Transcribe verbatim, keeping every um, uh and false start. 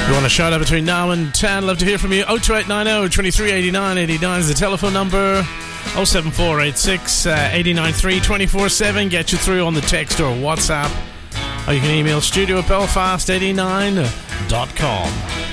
If you want a shout out between now and ten, love to hear from you. oh two eight nine oh, twenty-three eighty-nine eighty-nine is the telephone number. oh seven four eight six, eight nine three, two four seven. Get you through on the text or WhatsApp. Or you can email studio at belfast eighty-nine dot com.